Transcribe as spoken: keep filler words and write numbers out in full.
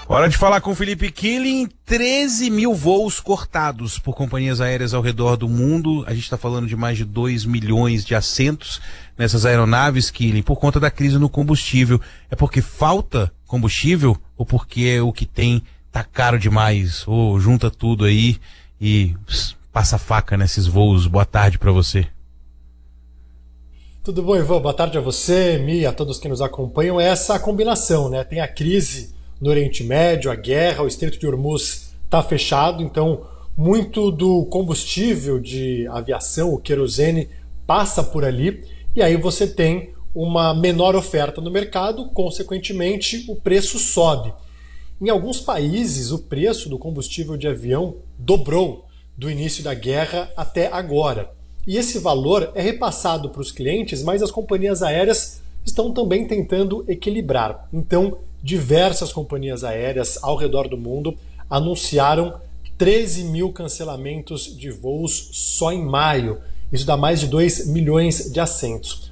Hora de falar com o Felipe Killing. treze mil voos cortados por companhias aéreas ao redor do mundo. A gente está falando de mais de dois milhões de assentos nessas aeronaves, Killing, por conta da crise no combustível. É porque falta combustível ou porque o que tem tá caro demais? Ou junta tudo aí e pss, passa a faca nesses voos? Boa tarde para você. Tudo bom, Ivan? Boa tarde a você, Mi, a todos que nos acompanham. É essa combinação, né? Tem a crise no Oriente Médio, a guerra, o Estreito de Hormuz está fechado, então muito do combustível de aviação, o querosene, passa por ali, e aí você tem uma menor oferta no mercado, consequentemente o preço sobe. Em alguns países, o preço do combustível de avião dobrou do início da guerra até agora. E esse valor é repassado para os clientes, mas as companhias aéreas estão também tentando equilibrar. Então, diversas companhias aéreas ao redor do mundo anunciaram treze mil cancelamentos de voos só em maio. Isso dá mais de dois milhões de assentos.